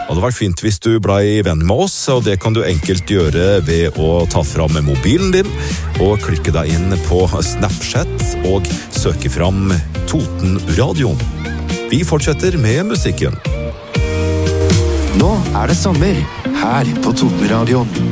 Det hadde vært fint hvis du ble venn med oss, og det kan du enkelt gjøre ved å ta fram mobilen din og klikke deg inn på Snapchat og søke fram Totenradioen. Vi fortsetter med musikken. Nå er det sommer her på Totenradioen.